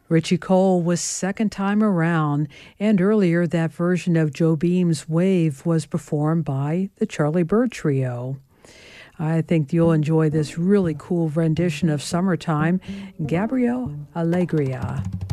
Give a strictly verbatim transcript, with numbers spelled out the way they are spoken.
Richie Cole was Second Time Around, and earlier that version of Joe Beam's Wave was performed by the Charlie Byrd Trio. I think you'll enjoy this really cool rendition of Summertime, Gabriel Alegria.